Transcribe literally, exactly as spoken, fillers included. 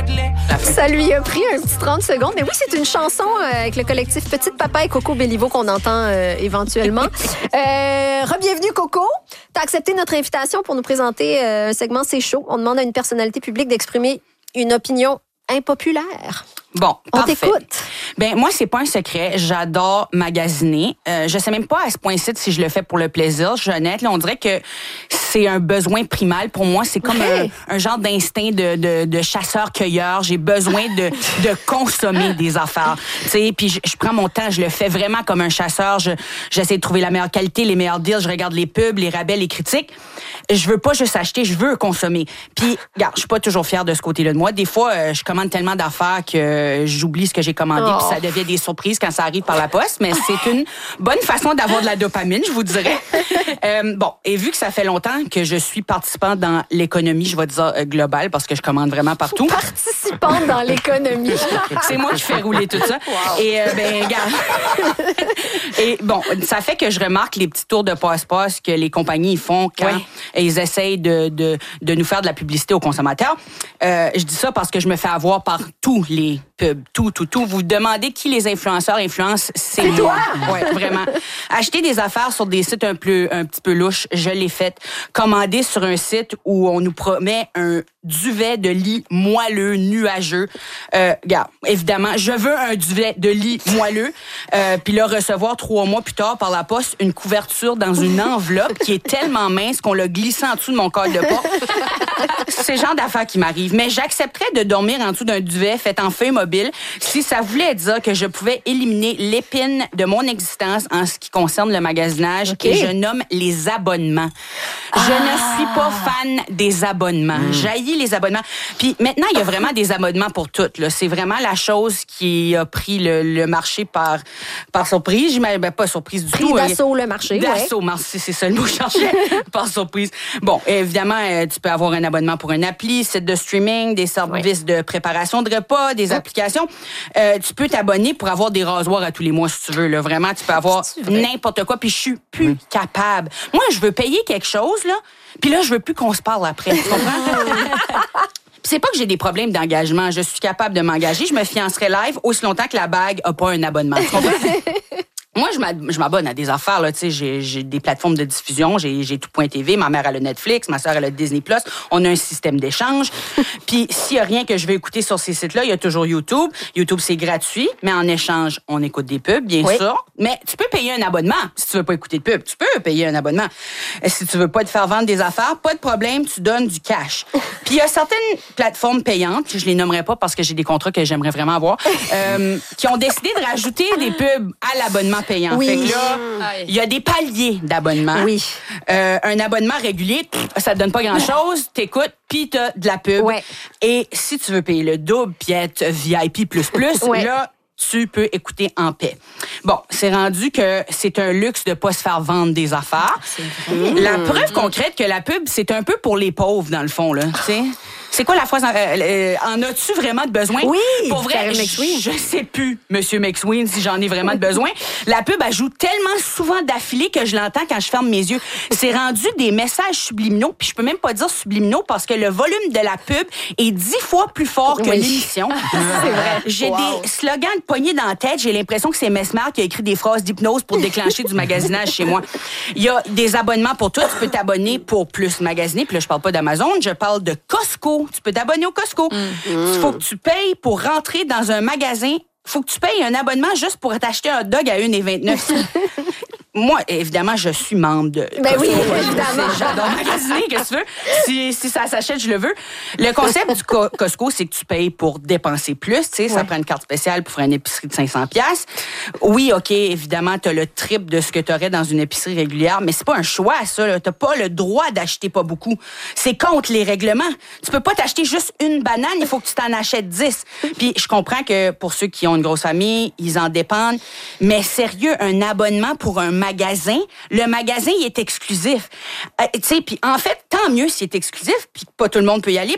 Ça lui a pris un petit trente secondes. Mais oui, c'est une chanson euh, avec le collectif Petite Papa et Coco Béliveau qu'on entend euh, éventuellement. Euh, Re-bienvenue, Coco. Tu as accepté notre invitation pour nous présenter euh, un segment C'est chaud. On demande à une personnalité publique d'exprimer une opinion impopulaire. Bon, on parfait. t'écoute. Ben moi, c'est pas un secret. J'adore magasiner. Euh, je sais même pas à ce point-ci si je le fais pour le plaisir. Je suis honnête. Là, on dirait que c'est un besoin primal pour moi. C'est comme ouais. un, un genre d'instinct de, de, de chasseur-cueilleur. J'ai besoin de, de consommer des affaires. Tu sais, puis je, je prends mon temps. Je le fais vraiment comme un chasseur. Je, j'essaie de trouver la meilleure qualité, les meilleurs deals. Je regarde les pubs, les rabais, les critiques. Je veux pas juste acheter. Je veux consommer. Puis, regarde, je suis pas toujours fière de ce côté-là de moi. Des fois, euh, je commande tellement d'affaires que j'oublie ce que j'ai commandé. Oh. Puis ça devient des surprises quand ça arrive par la poste. Mais c'est une bonne façon d'avoir de la dopamine, je vous dirais. Euh, bon, et vu que ça fait longtemps que je suis participante dans l'économie, je vais dire euh, globale, parce que je commande vraiment partout. Participante dans l'économie. C'est moi qui fais rouler tout ça. Wow. Et, euh, ben, regarde. Et bon, ça fait que je remarque les petits tours de passe-passe que les compagnies font quand oui. ils essayent de, de, de nous faire de la publicité aux consommateurs. Euh, je dis ça parce que je me fais avoir par tous les pubs. Tout, tout, tout. Vous demandez qui les influenceurs influencent, c'est, c'est moi. Oui, vraiment. Acheter des affaires sur des sites un peu, un petit peu louches, je l'ai fait. Commander sur un site où on nous promet un duvet de lit moelleux, nuageux. Euh, regarde, évidemment, je veux un duvet de lit moelleux, euh, puis le recevoir trois mois plus tard par la poste, une couverture dans une enveloppe qui est tellement mince qu'on l'a glissé en dessous de mon col de porte. C'est le genre d'affaires qui m'arrive. Mais j'accepterais de dormir en dessous d'un duvet fait en feuille mobile si ça voulait dire que je pouvais éliminer l'épine de mon existence en ce qui concerne le magasinage okay. et je nomme les abonnements. Ah. Je ne suis pas fan des abonnements. Mmh. J'haïs les abonnements. Puis maintenant, il y a vraiment des abonnements pour toutes. Là. C'est vraiment la chose qui a pris le, le marché par, par surprise. Je ben, pas surprise du pris tout. d'assaut le marché. D'assaut, ouais. merci, c'est ça le mot que je cherchais. Par surprise. Bon, évidemment, tu peux avoir un abonnement pour une appli, site de streaming, des services ouais. de préparation de repas, des ouais. applications. Euh, tu peux t'abonner pour avoir des rasoirs à tous les mois si tu veux. Là. Vraiment, tu peux avoir n'importe quoi. Puis je suis plus mmh. capable. Moi, je veux payer quelque chose, là. Puis là, je veux plus qu'on se parle après. Tu comprends? C'est pas que j'ai des problèmes d'engagement. Je suis capable de m'engager. Je me fiancerai live aussi longtemps que la bague a pas un abonnement. Tu comprends? Moi, je m'abonne à des affaires, là, tu sais, j'ai, j'ai des plateformes de diffusion, j'ai, j'ai tout point T V, ma mère elle a Netflix, ma soeur elle a Disney plus, on a un système d'échange. Puis s'il y a rien que je vais écouter sur ces sites-là, il y a toujours YouTube. YouTube, c'est gratuit, mais en échange, on écoute des pubs, bien oui. sûr. Mais tu peux payer un abonnement si tu veux pas écouter de pub. Tu peux payer un abonnement. Et si tu veux pas te faire vendre des affaires, pas de problème, tu donnes du cash. Puis il y a certaines plateformes payantes, je les nommerai pas parce que j'ai des contrats que j'aimerais vraiment avoir, euh, qui ont décidé de rajouter des pubs à l'abonnement payant. Oui. Fait que là, il y a des paliers d'abonnement. Oui. Euh, un abonnement régulier, pff, ça te donne pas grand-chose. T'écoutes, puis t'as de la pub. Ouais. Et si tu veux payer le double, puis être V I P plus plus, ouais. là, tu peux écouter en paix. Bon, c'est rendu que c'est un luxe de pas se faire vendre des affaires. C'est vrai. La preuve concrète que la pub, c'est un peu pour les pauvres, dans le fond, là. Tu sais? C'est quoi la phrase? Euh, euh, en as-tu vraiment de besoin? Oui! Pour vrai, je, je sais plus, Monsieur McSween, si j'en ai vraiment de besoin. La pub, elle joue tellement souvent d'affilée que je l'entends quand je ferme mes yeux. C'est rendu des messages subliminaux, puis je peux même pas dire subliminaux parce que le volume de la pub est dix fois plus fort que oui. l'émission. C'est vrai. J'ai wow. des slogans de poignée dans la tête. J'ai l'impression que c'est Mesmer qui a écrit des phrases d'hypnose pour déclencher du magasinage chez moi. Il y a des abonnements pour tout. Tu peux t'abonner pour plus magasiner. Puis là, je parle pas d'Amazon, je parle de Costco. Tu peux t'abonner au Costco. Il mm. faut que tu payes pour rentrer dans un magasin. Il faut que tu payes un abonnement juste pour t'acheter un hot dog à un virgule vingt-neuf. Moi, évidemment, je suis membre de ben Costco. Oui, évidemment. J'adore magasiner, qu'est-ce que tu veux? Si, si ça s'achète, je le veux. Le concept du Co- Costco, c'est que tu payes pour dépenser plus. Tu sais, ouais. Ça prend une carte spéciale pour faire une épicerie de cinq cents dollars. Oui, OK, évidemment, tu as le triple de ce que tu aurais dans une épicerie régulière, mais c'est pas un choix, ça. Tu n'as pas le droit d'acheter pas beaucoup. C'est contre les règlements. Tu peux pas t'acheter juste une banane, il faut que tu t'en achètes dix. Puis je comprends que pour ceux qui ont une grosse famille, ils en dépendent. Mais sérieux, un abonnement pour un magasin, le magasin, il est exclusif. Euh, tu sais, puis en fait, tant mieux s'il est exclusif, puis pas tout le monde peut y aller,